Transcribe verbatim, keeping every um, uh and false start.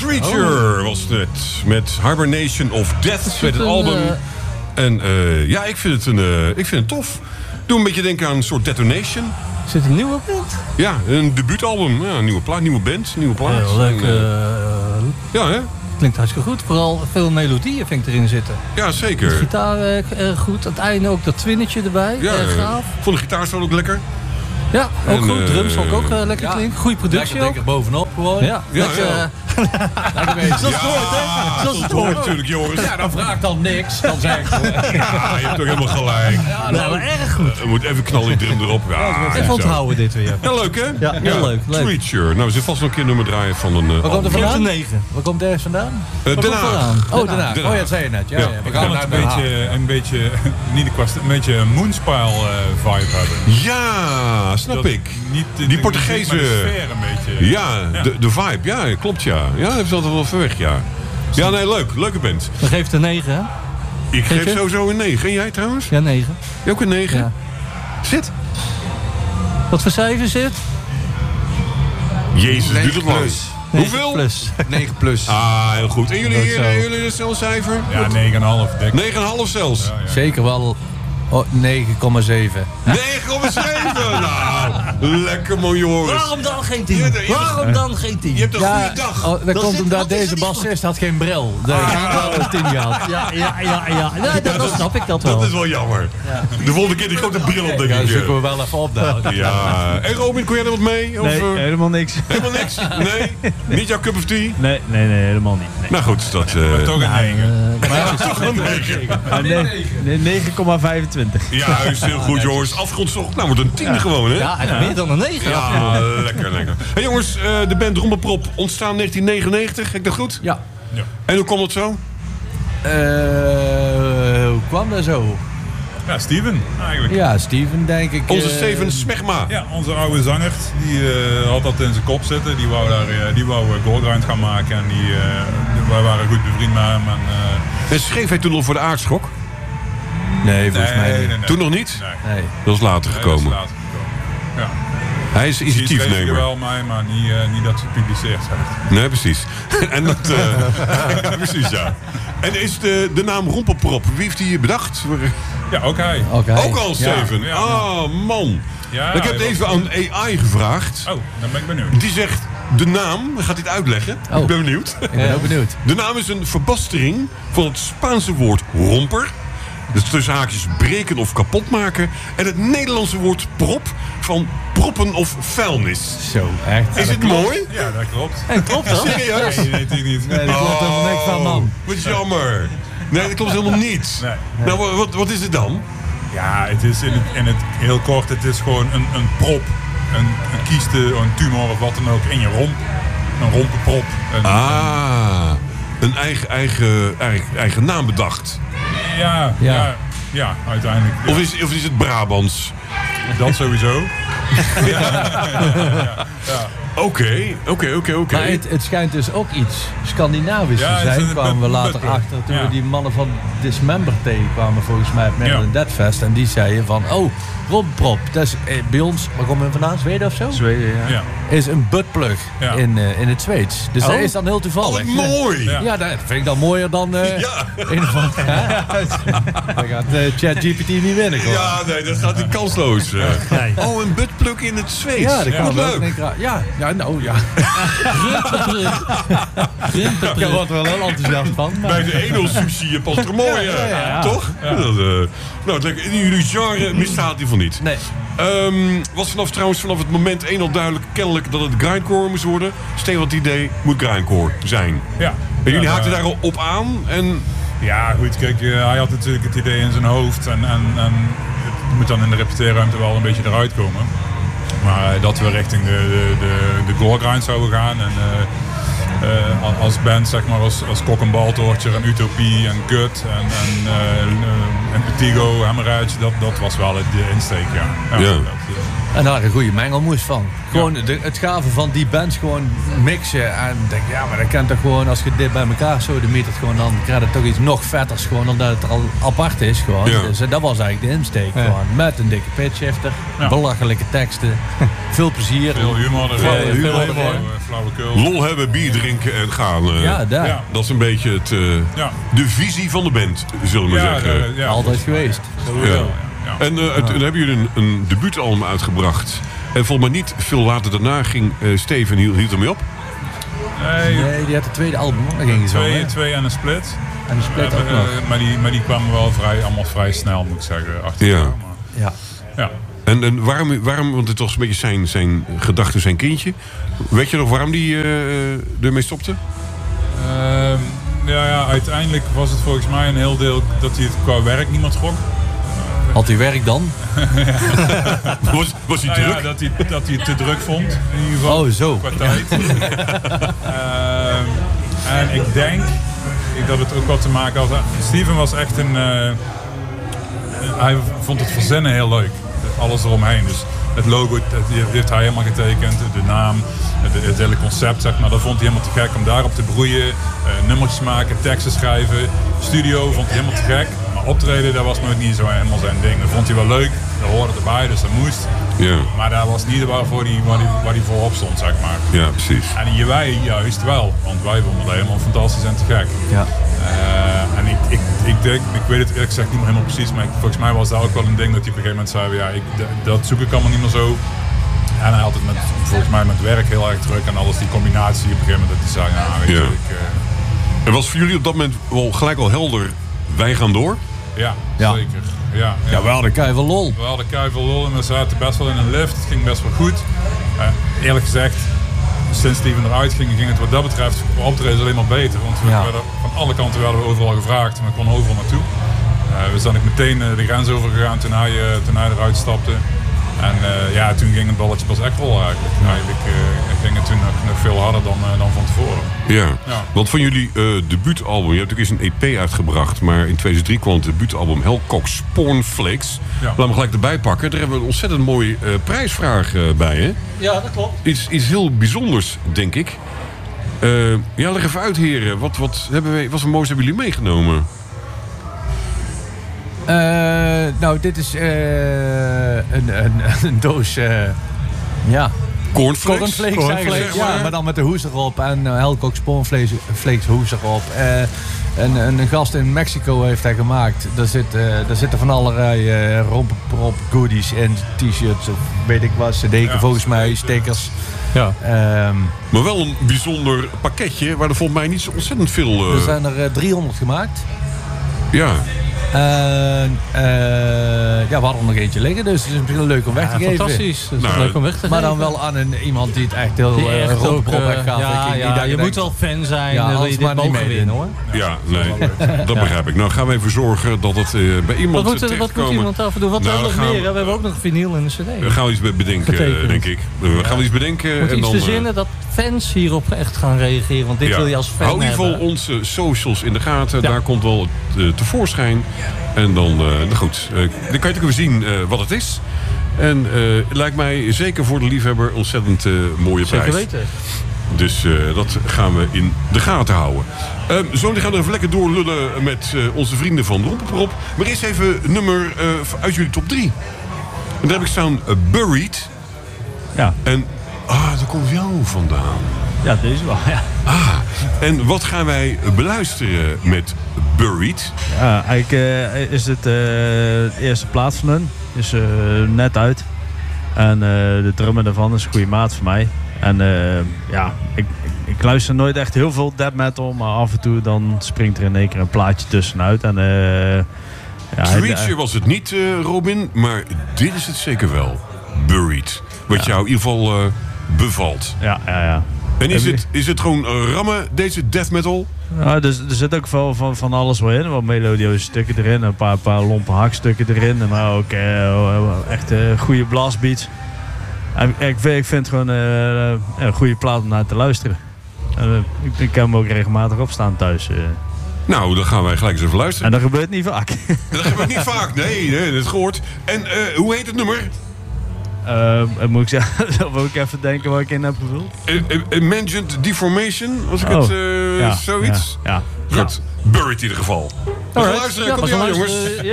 Treacher oh. was het. Met Hibernation of Death met het een, album. Uh... En uh, ja, ik vind, het een, uh, ik vind het tof. Doe een beetje denken aan een soort Detonation. Is het een nieuwe band? Ja, een debuutalbum. Ja, een nieuwe plaat, nieuwe band, nieuwe plaat. Heel leuk. Uh, ja, hè? Klinkt hartstikke goed. Vooral veel melodieën vind ik erin zitten. Ja, zeker. De gitaar erg uh, goed. Aan het einde ook dat twinnetje erbij. Ja, erg gaaf. Vond de gitaar ook lekker. Ja, ook en, goed. Drums vond ik ook uh, lekker ja, klinken. Goeie productie lekker, lekker bovenop gewoon. Ja, ja, lekker. Ja. Lekker bezig. Zoals het hoort, hè? Zoals het hoort natuurlijk, jongens. Ja, dan vraagt dan niks. Dan zeg ik gewoon. Ja, je hebt ook helemaal gelijk. Ja, nou, maar erg goed. Uh, we moeten even knal die drum erop. Ja, even onthouden dit weer. Ja, leuk, hè? Ja, heel ja. leuk. leuk. Treacher. Nou, we zitten vast nog een keer nummer draaien van een... Uh, Waar komt er vandaan? negen. Waar komt er vandaan? Uh, Den Haag. Oh, Den Haag. Oh, ja, dat zei je net. Ja, ja. We gaan het een beetje, een beetje, niet de kwast, een beetje een Moonspile uh, vibe hebben. Ja, snap dat ik. Niet, die de, Portugese... De sfeer een beetje. Ja, ja. De, de vibe. Ja, klopt, ja. Ja, dat heeft altijd wel ver weg, ja. Ja, nee, leuk. Leuke band. Dan geeft een negen, hè? Ik geef, geef sowieso een negen. En jij trouwens? Ja, negen. Jij ook een negen? Ja. Zit. Wat voor cijfer zit? Jezus, duurt het lang. Hoeveel? Plus. negen plus. Ah, heel goed. En jullie, jullie, jullie een cijfer? Ja, negen komma vijf. negen komma vijf zelfs? Ja, ja. Zeker wel oh, negen komma zeven. negen komma zeven? Nou, lekker man, jongens. Waarom dan geen tien? Waarom dan geen tien? Je hebt een ja, goede dag. Oh, dat komt omdat deze bassist had geen bril. Dus ik had wel een tien gehad. Ja, ja, ja. ja. Nee, dat, dat snap ik dat wel. Dat is wel jammer. Ja. De volgende keer die grote bril op, denk ja, ik. Ja, zoeken we wel even op. Nou. Ja. En Robin, kon jij er wat mee? Of, nee, uh... helemaal niks. Helemaal niks? Nee? Niet jouw cup of tea? Nee, nee, nee, helemaal niet. Nee. Nou goed, dat... Uh... Maar toch een negen. Uh, maar toch een negen. Nee, negen komma vijfentwintig. Ja, is heel goed, jongens. Afgrondstocht. Nou, wordt een tien ja. gewoon, hè? Ja, ja, meer dan een negen. Ja, ja. lekker, lekker. Hey, jongens, uh, de band Rommelprop ontstaan negentien negenennegentig. Heb ik dat goed? Ja. ja. En hoe komt het zo? Uh, hoe kwam dat zo? Ja, Steven, eigenlijk. Ja, Steven, denk ik. Onze uh, Steven Smegma. Ja, onze oude zanger. Die uh, had dat in zijn kop zitten. Die wou, daar, uh, die wou uh, Goldgrind gaan maken. En die, uh, wij waren goed bevriend met hem. En, uh... en schreef hij toen nog voor de Aardschok? Nee, volgens nee, mij niet. Nee, nee. Toen nog niet? Nee. nee. Dat is later nee, gekomen. Dat is later gekomen. Ja. Hij is initiatiefnemer. Die wel mij, maar niet, uh, niet dat ze gepubliceerd heeft. Nee, precies. en dat, uh, precies, ja. En is de, de naam Rompelprop, wie heeft die bedacht? Ja, ook hij. Ook, hij. ook al, Steven? Ja. Oh, man. Ja, ik heb het even aan A I gevraagd. Oh, dan ben ik benieuwd. Die zegt, de naam, gaat dit uitleggen? Oh. Ik ben benieuwd. Ik ben ook benieuwd. De naam is een verbastering van het Spaanse woord romper. Dus tussen haakjes breken of kapot maken. En het Nederlandse woord prop van proppen of vuilnis. Zo, echt. Is het klopt. mooi? Ja, dat klopt. En klopt dat? Serieus? Nee, natuurlijk niet. Nee, dat klopt helemaal niks van, man. Wat jammer. Nee, dat klopt helemaal niet. Nee. Nou, wat, wat, wat is het dan? Ja, het is in het, in het heel kort, het is gewoon een, een prop. Een, een kieste, een tumor of wat dan ook in je romp. Een rompenprop. Een, ah, een eigen, eigen, eigen, eigen naam bedacht. Ja, ja, ja, ja uiteindelijk. Ja. Of, is, of is het Brabants? Dat sowieso. ja, ja, ja, ja. Oké, oké, oké, oké. Maar het, het schijnt dus ook iets Scandinavisch ja, te zijn. het, kwamen we later het, achter toen ja. we die mannen van Dismember tegenkwamen volgens mij op Maryland ja. Deadfest. En die zeiden van, oh, romprop. Dat is eh, bij ons, waar komen we vandaan? Zweden of zo? Zweden, ja. ja. Is een buttplug ja. in, uh, in het Zweeds. Dus oh. dat is dan heel toevallig. Oh, mooi! Ja, ja dat vind ik dan mooier dan uh, ja. een van. Dan gaat uh, ChatGPT niet winnen. Hoor. Ja, nee, dat gaat niet kansloos. Uh. Nee. Oh, een buttplug in het Zweeds. Ja, dat kan leuk. leuk. Ja, ja, nou ja. Rimpeprug. Daar wordt wel heel enthousiast van. Maar... Bij de Edel sushi past er mooi, ja, ja, ja. Toch? Ja. Dat, uh, nou, lekker. In jullie genre misstaat die van niet. Nee. Um, was vanaf trouwens vanaf het moment één al duidelijk kennelijk dat het grindcore moest worden. Steen wat idee moet grindcore zijn. Ja. En jullie ja, haakten uh, daar al op aan en... Ja, goed, kijk, uh, hij had natuurlijk het idee in zijn hoofd en, en, en het moet dan in de repeteerruimte wel een beetje eruit komen. Maar uh, dat we richting de, de, de, de gore grind zouden gaan en uh, uh, als band, zeg maar, als, als Kok en Ball Torture en Utopie en Gut en, en, uh, en Petigo, Hemorrhage, dat, dat was wel de insteek, ja. Ja, ja. Dat, uh, En daar een goede mengelmoes van. Gewoon de, het gave van die bands gewoon mixen. En denk, ja, maar dat kan toch gewoon, als je dit bij elkaar zo de metert gewoon, dan krijg je toch iets nog vetters gewoon, omdat het er al apart is gewoon. Ja. Dus dat was eigenlijk de insteek Ja. gewoon. Met een dikke pitchshifter, Ja. belachelijke teksten, veel plezier. Veel humor erin. Veel humor Veel erin. flauwe- flauwekul. Lol hebben, bier drinken en gaan. eh, Ja, daar. Ja. Dat is een beetje het, eh, Ja. de visie van de band, zullen we Ja, zeggen. de- ja, Altijd geweest. Ja. Ja. En eh, het- dan hebben jullie een, een debuutalbum uitgebracht. En volgens mij niet veel later daarna ging uh, Steven hield, hield ermee op. Nee, Nee, die had het tweede album, daar ging je zo. twee, hè? twee en een split. En de split Eh, ook nog. eh, maar, die, maar die kwamen wel vrij, allemaal vrij snel, moet ik zeggen. Achter Ja. elkaar, maar, Ja. ja. En, en waarom, waarom, want het was een beetje zijn, zijn gedachte, zijn kindje. Weet je nog waarom die uh, ermee stopte? Ehm, ja, ja, uiteindelijk was het volgens mij een heel deel dat hij het qua werk niet meer trok. Had hij werk dan? Was, was hij Nou ja, druk? dat hij, dat hij het te druk vond, in ieder geval. Oh, zo. Qua tijd. Ehm, en ik denk ik dat het ook wat te maken had. Steven was echt een... eh, hij vond het verzinnen heel leuk. Alles eromheen. Dus het logo dat heeft hij helemaal getekend. De naam, het, het hele concept, zeg maar. Dat vond hij helemaal te gek om daarop te broeien. Uh, nummertjes maken, teksten schrijven. Studio vond hij helemaal te gek. Maar optreden, dat was nooit niet zo helemaal zijn ding. Dat vond hij wel leuk. Dat hoorde erbij, dus dat moest. Ja, Maar dat was niet waarvoor hij, waar hij, waar hij voorop stond, zeg maar. ja, precies. En hier wij juist wel. Want wij vonden dat helemaal fantastisch en te gek. Ja. Uh, en ik, ik, ik denk, ik weet het eerlijk gezegd niet meer helemaal precies, maar ik, volgens mij was dat ook wel een ding dat hij op een gegeven moment zei, ja, ik, d- dat zoek ik allemaal niet meer zo. En hij had het met, volgens mij met werk heel erg druk en alles, die combinatie op een gegeven moment dat hij zei, nou weet je, Ja. ik, uh, En was voor jullie op dat moment wel gelijk al helder, wij gaan door? ja, Ja. zeker. Ja, ja. Ja, wel de kei van lol. We hadden keiveel lol en we zaten best wel in een lift, het ging best wel goed. Uh, eerlijk gezegd, sinds Steven eruit ging, ging het wat dat betreft voor optreden alleen maar beter. Want we Ja. werden, van alle kanten werden we overal gevraagd en we konden overal naartoe. Uh, we zijn ook meteen uh, de grens over gegaan toen hij, uh, toen hij eruit stapte. En uh, ja, toen ging het balletje pas echt rollen eigenlijk. Eigenlijk uh, ging het toen nog, nog veel harder dan, uh, dan van tevoren. Ja, Ja. want van jullie uh, debuutalbum, je hebt ook eens een E P uitgebracht, maar in tweeduizend drie kwam het debuutalbum Hellcock Spawnflakes. Ja. Laat me gelijk erbij pakken. Daar hebben we een ontzettend mooie uh, prijsvraag uh, bij, hè? Ja, dat klopt. Iets, iets heel bijzonders, denk ik. Uh, ja, leg even uit, heren. Wat, wat, hebben wij, wat voor moois hebben jullie meegenomen? Uh, nou, dit is uh, een, een, een doos, uh, ja, Cornflakes? cornflakes Cornflakes, eigenlijk. zeg maar. Ja, maar dan met de hoes erop en uh, Hellcock Spawnflakes flakes hoes erop. Uh, en, en een gast in Mexico heeft hij gemaakt. Daar, zit, uh, daar zitten van allerlei uh, rompenprop goodies in, t-shirts of weet ik wat, cd'en Ja, volgens mij, cd's, stickers. Ja. Um, Maar wel een bijzonder pakketje, waar er volgens mij niet zo ontzettend veel... Uh, er zijn er uh, driehonderd gemaakt. ja, En uh, ja, we hadden er nog eentje liggen, dus het is misschien leuk om weg te Ja, geven. fantastisch. Dat is Nou, leuk om weg te Maar geven. dan wel aan een, iemand die het echt heel Die uh, echt ook, romprop eh, echt gaaf ja, vindt. Die ja, daar je denkt, moet wel fan zijn, Ja, ja, wil anders je dit maar niet mogen meedoen. winnen hoor. ja, nee, dat begrijp ik. Nou gaan we even zorgen dat het uh, bij iemand Wat moet, wat terechtkomen. moet iemand daarvoor doen? Wat Nou, hebben we dan nog gaan meer? we- hè? We hebben ook nog vinyl en een cd. We gaan we iets be- bedenken, Getekend. denk ik. We gaan we iets bedenken. Moet en iets dan, uh, verzinnen dat fans hierop echt gaan reageren. Want dit ja. wil je als fan Hou in ieder geval hebben. onze socials in de gaten. Ja. Daar komt wel het uh, tevoorschijn. En dan, uh, nou goed, uh, dan kan je natuurlijk even zien uh, wat het is. En uh, het lijkt mij zeker voor de liefhebber ontzettend uh, mooie Zeker prijs. weten. Dus uh, dat gaan we in de gaten houden. Uh, zo gaan we even lekker doorlullen met uh, onze vrienden van Rompenprop. Maar eerst even een nummer uh, uit jullie top drie. En daar heb ik staan uh, Buried. Ja. En, ah, daar komt jou vandaan. Ja, deze wel. Ja. Ah, en wat gaan wij beluisteren met Buried? Ja, eigenlijk uh, is het uh, de eerste plaats van hun. Is uh, net uit. En uh, de drummer daarvan is een goede maat van mij. En uh, ja, ik, ik, ik luister nooit echt heel veel death metal. Maar af en toe dan springt er in één keer een plaatje tussenuit. En, uh, ja, Creature was het niet, uh, Robin. Maar dit is het zeker wel. Buried. Wat jou in ieder geval uh, bevalt. Ja, ja, ja. En is Heb je- het, is het gewoon uh, rammen, deze death metal? Ja, dus, er zit ook wel van, van alles wel in. Wat melodieuze stukken erin. Een paar, paar lompe hakstukken erin. Maar ook uh, echt uh, goede blastbeats. En, ik, vind, ik vind het gewoon uh, een goede plaat om naar te luisteren. En, uh, ik, ik heb hem ook regelmatig opstaan thuis. Uh. Nou, dan gaan wij gelijk eens even luisteren. En dat gebeurt niet vaak. Dat gebeurt niet vaak. Nee, nee, dat is gehoord. En uh, hoe heet het nummer? Uh, moet ik zeggen, zelf ook even denken waar ik in heb gevuld. Uh, Imagined Deformation, als ik Oh, het uh, ja, zoiets? Ja, ja. Goed, Buried in ieder geval. We gaan Alright. luisteren, Ja, komt we ie gaan aan, jongens. luisteren.